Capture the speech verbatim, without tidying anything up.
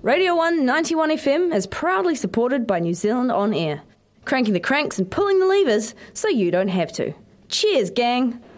Radio one ninety-one F M is proudly supported by New Zealand On Air, cranking the cranks and pulling the levers so you don't have to. Cheers, gang!